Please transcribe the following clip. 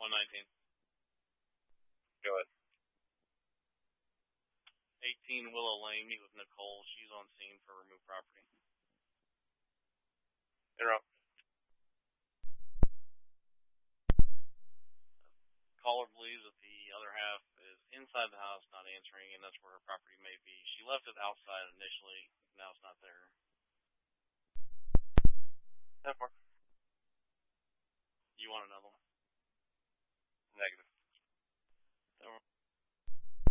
119. Go ahead. 18 Willow Lane, meet with Nicole. She's on scene for removed property. Interrupt. Caller believes that the other half is inside the house, not answering, and that's where her property may be. She left it outside initially. Now it's not there. 10-4. You want another one? Negative.